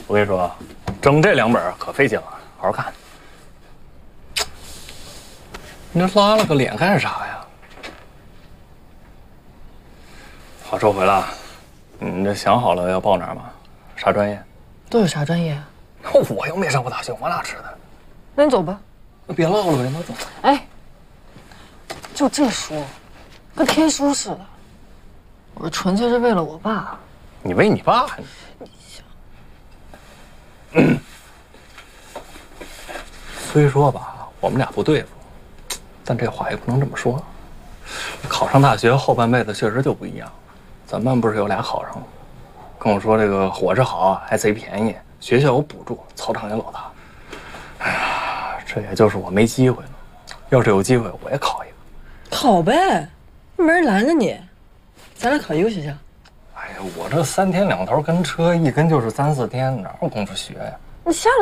我跟你说，整这2本可费劲了，好好看。你这拉了个脸干啥呀？话说回来，你这想好了要报哪儿吗？啥专业？ 都有啥专业啊？ 我又没上过大学，我哪知道？ 那你走吧。 别唠了呗，那走。 哎，就这书，跟天书似的。我纯粹是为了我爸。 你为你爸？虽说吧，我们俩不对付，但这话也不能这么说。考上大学后半辈子确实就不一样。咱班不是有俩考上了，跟我说这个伙食好，还贼便宜，学校有补助，操场也老大。哎呀，这也就是我没机会了。要是有机会，我也考一个。 考呗，没人拦着你。咱俩考一个学校。 哎呀，我这3天2头跟车，一跟就是3、4天，哪有功夫学呀？ 你下来。